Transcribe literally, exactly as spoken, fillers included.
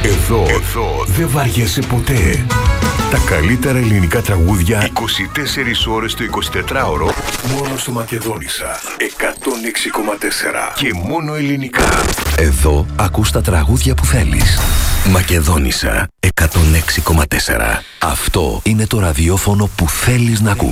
Εδώ, Εδώ δεν βαριέσαι ποτέ. Τα καλύτερα ελληνικά τραγούδια είκοσι τέσσερις ώρες το εικοσιτετράωρο μόνο στο Μακεδόνισσα εκατόν έξι κόμμα τέσσερα. Και μόνο ελληνικά. Εδώ ακούς τα τραγούδια που θέλεις. Μακεδόνισσα εκατόν έξι κόμμα τέσσερα. Αυτό είναι το ραδιόφωνο που θέλεις να ακούς.